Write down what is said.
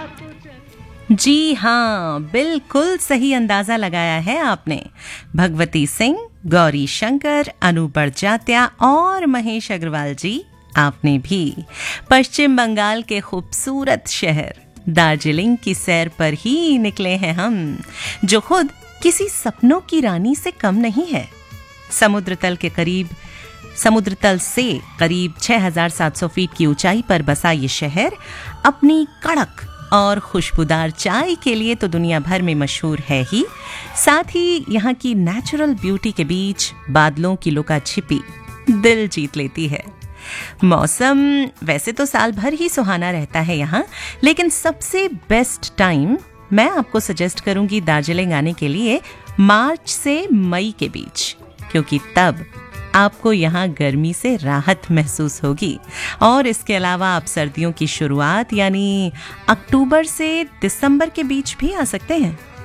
जी हाँ, बिल्कुल सही अंदाजा लगाया है आपने। भगवती सिंह, गौरी शंकर, अनु बड़जात्या और महेश अग्रवाल जी, आपने भी पश्चिम बंगाल के खूबसूरत शहर दार्जिलिंग की सैर पर ही निकले हैं हम, जो खुद किसी सपनों की रानी से कम नहीं है। समुद्र तल से करीब 6,700 फीट की ऊंचाई पर बसा ये शहर अपनी कड़क और खुशबूदार चाय के लिए तो दुनिया भर में मशहूर है ही, साथ ही यहाँ की नेचुरल ब्यूटी के बीच बादलों की लुका छिपी दिल जीत लेती है। मौसम वैसे तो साल भर ही सुहाना रहता है यहाँ, लेकिन सबसे बेस्ट टाइम मैं आपको सजेस्ट करूंगी दार्जिलिंग आने के लिए मार्च से मई के बीच, क्योंकि तब आपको यहाँ गर्मी से राहत महसूस होगी। और इसके अलावा आप सर्दियों की शुरुआत यानी अक्टूबर से दिसंबर के बीच भी आ सकते हैं।